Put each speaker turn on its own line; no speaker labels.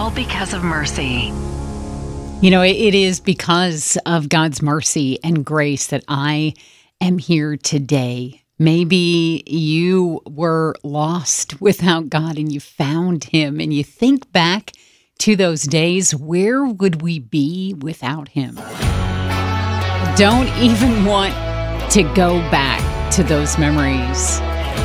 all because of mercy.
You know, it is because of God's mercy and grace that I am here today. Maybe you were lost without God and you found Him, and you think back to those days. Where would we be without Him? Don't even want to go back to those memories.